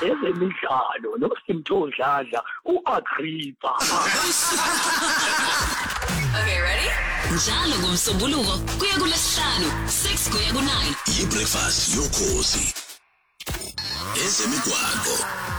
ezemidlalo noSimthondladla uAgrippa. Okay, ready? Njalo ngomsombuluko kuya kuLesihlanu 6 kuya ku9. Ibreakfast yokhozi. Ezemigwaqo.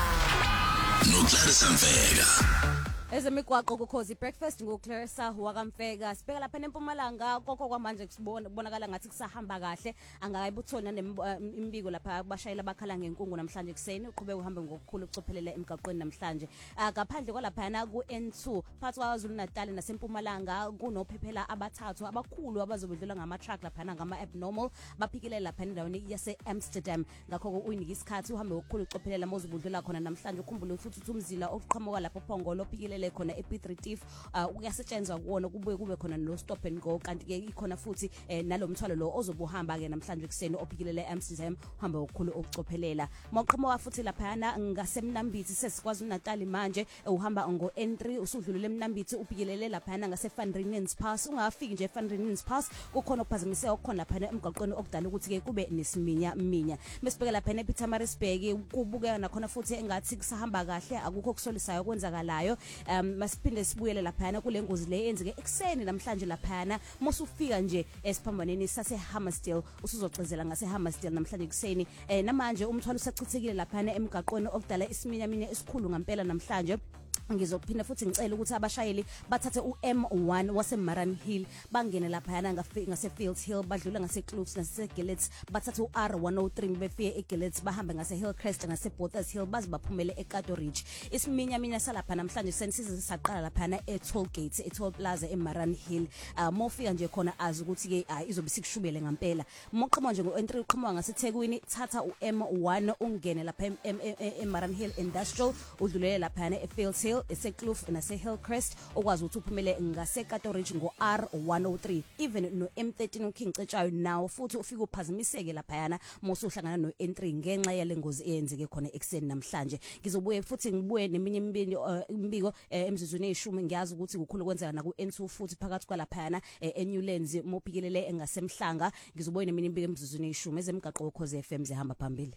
NoClarissa Mfeka. Ezemigwaqo kukhozi breakfast ngoClarissa wakamfeka sibheka lapha eMpumalanga kokho kwamanje kubonakala ngathi kusahamba kahle angakayibuthona imbiko lapha abashayela bakhala ngenkungu namhlanje kuseni uqhubeka uhambe ngokukhulu ukucophelela emgaqweni namhlanje ngaphandle kwalapha na ku N2 phakathi kwaZulu Natal naseMpumalanga kunophephela abathathu abakhulu abazobudlula ngama truck lapha ngama abnormal baphikile lapha endaweni yase Amsterdam ngakho uyinika isikhathi uhambe ngokukhulu ucophelela mozubudlula khona namhlanje ukhumbule futhi umzila oqhamuka lapho Phongolo ophikile khona eP3 Tiff uyasetshenzwa kuwona kubuye kube khona no stop and go kanti ke ikhona futhi nalomthwalo lo ozobuhamba ke namhlanje kuseni ophikilele Amsterdam uhamba okukhulu okucophelela maqhamuka futhi lapha ngasemnambithi sesikwazi uNatal manje uhamba ngo N3 usudlulele eMnambithi uphikilele lapha ngase Van Riemen's Pass ungafiki nje Van Riemen's Pass kukhona ukuphazamiseka okukhona lapha emgaqweni okudala ukuthi ke kube nesiminya mesibheka lapha ePietermaritzburg kubukeka nakhona futhi engathi kusahamba kahle akukho kusolisayo okwenzakalayo masiphinde sibuyele lapha kule ngozi le yenzeke ekseni namhlanje lapha mosufika nje esiphambaneni sase Hammersdale usuzocezela ngase Hammersdale namhlanje kuseni namanje umthwalo usachithekile lapha emgaqweni okudala isiminyaminya esikhulu ngempela namhlanje ngizophinda futhi ngicela ukuthi abashayeli bathathe uM1 waseMaran Hill bangene lapha ngase Fields Hill badlula ngase Kloof nase Gillets bathathe uR103 befike eGillets bahambe ngase Hillcrest ngase Botha's Hill bazibaphumele eKato Ridge isiminyaminya salapha namhlanje sensiza saqala lapha eToll Gate eToll Plaza eMaran Hill mofika nje khona azi ukuthi ke izobe sikushubele ngempela moqhamuka nje ngo-N3 uqhamuka ngaseThekwini thatha uM1 ungene lapha eMaran Hill Industrial udlulele lapha eFields Hill eseKloof nase Hillcrest okwazi ukuthi uphumele ngaseKato Ridge ngoR103 even no M13 uKing Cetshayo nawo futhi ufika uphazimiseke lapha mosuhlangana no N3 ngenxa yale ngozi eyenzeke khona ekseni namhlanje ngizobuye futhi ngibuye neminye imbiko emzuzweni eshumi ngiyazi ukuthi kukhulu kwenzeka na ku N2 futhi phakathi kwalapha eNewlands mophikilele ngasemhlanga ngizobuye neminye imbiko emzuzweni eshumi ezemigaqo ukhoze FM zihamba phambili.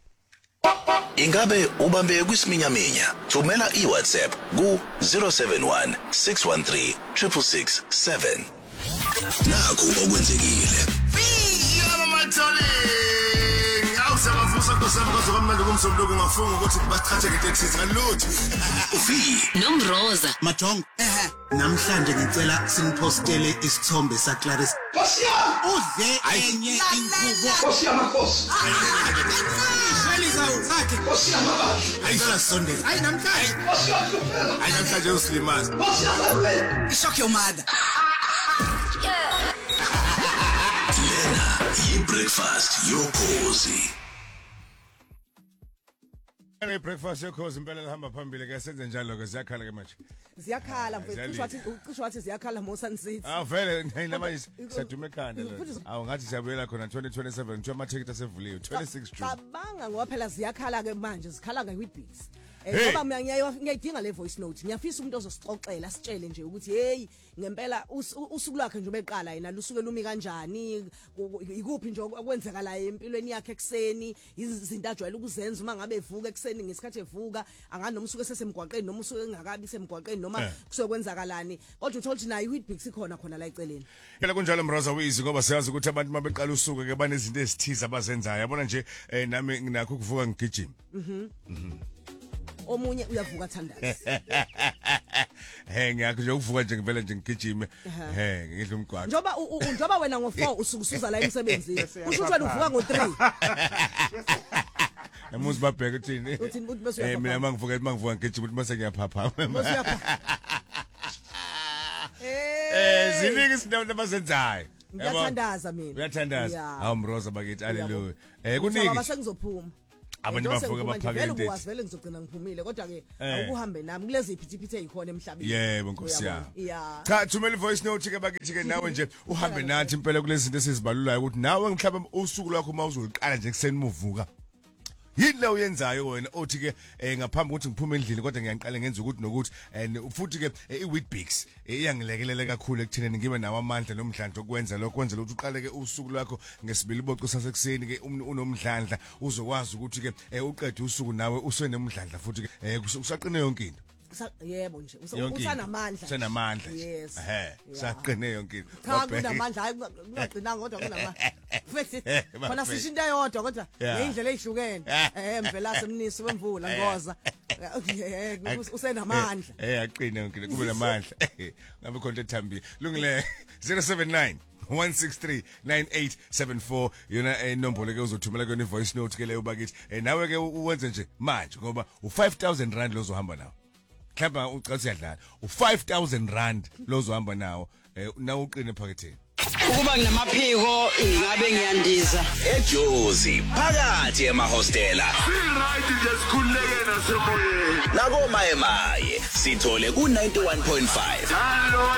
Ingabe ubambe kwisiminyaminya thumela iWhatsApp ku 071 613 667 naku okwenzekile yaba mathole awusabavusa nkosami kwazokamnandi kumsombuluko ngafunga ukuthi basithathe ngeTexas ngalutho ufi Nomroza Majongo namhlanje ngicela sinipostele isithombe saClarissa udle enye inkubo Nkosi yamakhosi sakhe Nkosi yamabandla ayisala Sunday ayi namhlanje Nkosi yakuphela ayi namhlanje usilimaza Nkosi yakuphela shock your mother lena ibreakfast yokhozi. Breakfast yokhozi impela lihamba phambili ke senze njalo ke ziyakhala ke manje ziyakhala mfethu cisho wathi ziyakhala moSunsithi vele namanje siyadume ekhanda lo ngathi siyabuyela khona 2027 nje amathikiti asevuliwe 26 June cabanga ngoba phela ziyakhala ke manje zikhala ngeWheatBix ngoba mina ngiyayidinga le voice note ngiyafisa umuntu ozosixoxela sitshele nje ukuthi hey ngempela usuku lwakhe nje beqala yena lusuke lumi kanjani ikuphi nje okwenzakalayo empilweni yakhe ekseni izinto ajwayele ukuzenza uma ngabe evuka ekseni ngesikhathi evuka anganomusuku esesemgwaqeni noma usuke engakabi semgwaqeni noma kusokwenzakalani kodwa uthola ukuthi nayo iWheatBix ikhona khona la eceleni yela kunjalo Mroza Wizi ngoba siyazi ukuthi abantu mabeqala usuku ke banezinto ezithize abazenzayo yabona nje nami nginakho ukuvuka ngigijima omunye uyavuka thandaza ngiyakho nje ukuvuka nje ngivela nje ngigijime ngidla umgwaqo njoba wena ngo4 usukusuza la emsebenzini usho wena uvuka ngo3 Emuzi babheka uthini mina mangivuka ngigijima ukuthi mase ngiyaphapha ziningi izinto abazenzayo ngiyathandaza mina uyathandaza hawu Mroza bakithi haleluya kuningi baba sengizophuma abanye bavuka baphakele vele ngizogcina ngiphumile kodwa ke awukuhambe nami kulezi iphithiphithi ezikhona emhlabeni yebo nkosi yami cha thumela ivoice note ke bakithi ke nawe nje uhambe nathi impela kulezi zinto esizibalulayo ukuthi nawe mhlawumbe usuku lwakho mawuzoqala nje kuseni muvuka yini la uyenzayo wena othi ke ngaphambi ukuthi ngiphume endlini kodwa ngiyaqala ngenza ukuthi nokuthi and futhi ke iWheatBix iyangilekelela kakhulu ekuthenini ngibe nawo amandla nomdlandla okwenza lokho kwenzela ukuthi uqale ke usuku lwakho ngesibili boco sasekuseni ke unomdlandla uzokwazi ukuthi ke uqede usuku nawe usenemdlandla futhi ke usaqine yonke into. Yebo nje usanamandla. Senamandla. Yes. Saqine yonke into. Cha kunamandla ungagcina kodwa kunamandla. Futhi khona sisho into eyodwa kodwa ngendlela ezihlukene. Mvela semnisi wemvula ngoza. Usenamandla. Aqine yonke into kube namandla. Ngabe khona ethambile. Lungile 079 1639874 yona inombolo ke uzothumela kuyona ivoice note ke leyo bakithi nawe ke uwenze nje manje ngoba u5000 rand lozohamba nawo mhlawumbe ucathi yadlala u5000 rand lozohamba nawo nawe uqine ephaketheni ukuba nginamaphiko ngabe ngiyandiza eJozi phakathi emahostela right nje sikhululeke nasemoyeni nako maye sithole ku91.5 njalo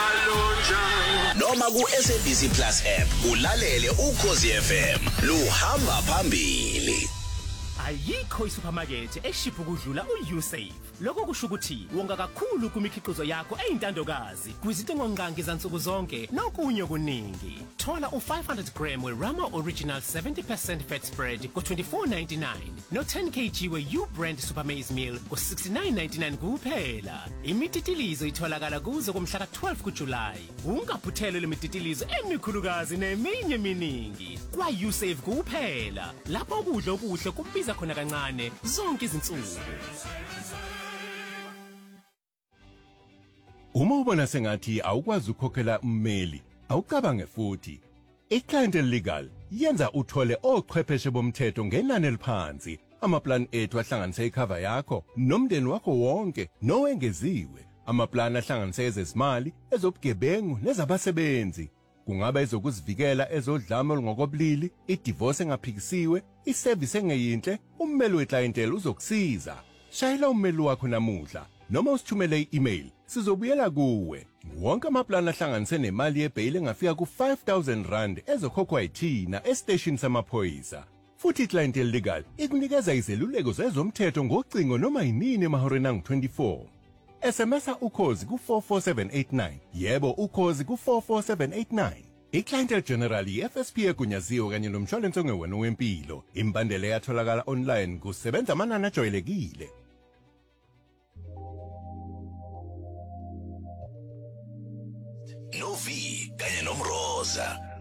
noma ku SABC Plus app ulalele ukhozi FM luhamba phambili. Ayikho isupermarket eshipha ukudlula uUsave. Lokho kusho ukuthi wonga kakhulu kumikhiqizo yakho eyintandokazi kwizinto ngonqangi zansuku zonke nokunye kuningi. Thola u500 gram weRama Original 70% fat spread ku 24.99 no 10 kg we brand Super Maize meal ku 69.99 kuphela. Imititilizo itholakala kuze kumhla ka12 kuJuly. Ungaphuthelwe lemititilizo emikhulukazi neminye miningi. Kwa Usave kuphela. Lapho ukudla okuhle kubiza khona kancane zonke izinsuku. Uma ubona sengathi awukwazi ukukhokhela ummeli, awucabange futhi. iClientele Legal yenza uthole ochwepheshe bomthetho ngenani eliphansi. Amaplan ethu ahlanganisa icover yakho nomndeni wakho wonke nowengeziwe. Amaplan ahlanganisa ezezimali, ezobugebengu nezabasebenzi. Kungaba ezokuzivikela ezodlame olungokobulili, idivorce engaphikisiwe, iservice engeyinhle, ummeli weClientele uzokusiza. Shayela ummeli wakho namuhla noma usithumele i-email sizobuyela kuwe. Wonke amaplan ahlanganise nemali yebail engafika ku5000 rand ezokhokhwa yithina estation samaphoyisa. Futhi iClientele Legal ikunikeza izeluleko zezomthetho ngocingo noma yinini emahoreni angu-24. SMSa ukhozi ku44789. Yebo ukhozi ku44789. iClientele General iFSP egunyaziwe kanye nomshwalense ongewona wempilo. Imbandela yatholakala online kusebenza amanani ajwayelekile. Novi kanye nomroza